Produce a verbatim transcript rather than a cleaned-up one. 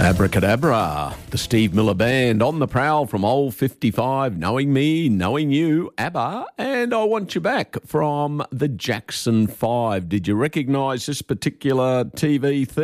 Abracadabra, the Steve Miller Band on the prowl from Old fifty-five, Knowing Me, Knowing You, ABBA, and I Want You Back from the Jackson five. Did you recognise this particular T V theme?